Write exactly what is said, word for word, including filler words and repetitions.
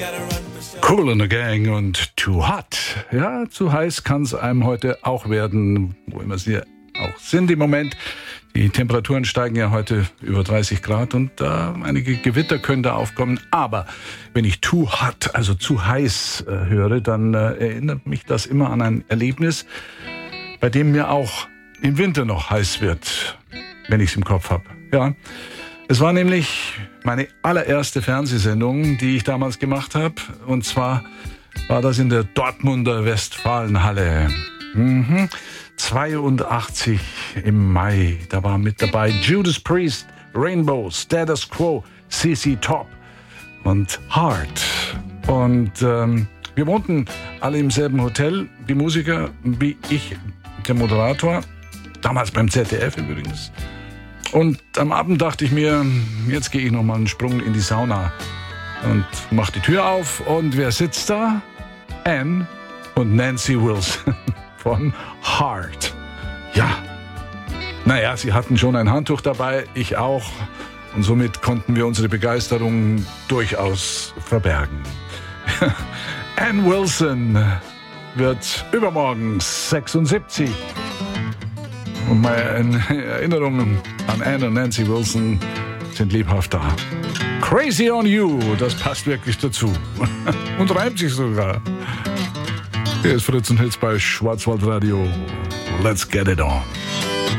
Kool and the Gang und Too Hot. Ja, zu heiß kann es einem heute auch werden, wo immer sie auch sind im Moment. Die Temperaturen steigen ja heute über dreißig Grad und äh, einige Gewitter können da aufkommen. Aber wenn ich Too Hot, also zu heiß äh, höre, dann äh, erinnert mich das immer an ein Erlebnis, bei dem mir auch im Winter noch heiß wird, wenn ich es im Kopf habe. Ja, es war nämlich meine allererste Fernsehsendung, die ich damals gemacht habe. Und zwar war das in der Dortmunder Westfalenhalle. Mhm. zweiundachtzig im Mai. Da war mit dabei Judas Priest, Rainbow, Status Quo, C C Top und Heart. Und ähm, wir wohnten alle im selben Hotel, die Musiker wie ich, der Moderator, damals beim Z D F übrigens. Und am Abend dachte ich mir, jetzt gehe ich noch mal einen Sprung in die Sauna und mach die Tür auf. Und wer sitzt da? Anne und Nancy Wilson von Heart. Ja, naja, sie hatten schon ein Handtuch dabei, ich auch. Und somit konnten wir unsere Begeisterung durchaus verbergen. Anne Wilson wird übermorgen sechsundsiebzig. Und meine Erinnerungen an Anne und Nancy Wilson sind lebhaft da. Crazy on You, das passt wirklich dazu. Und reimt sich sogar. Hier ist Fritz und Hitz bei Schwarzwaldradio. Let's get it on.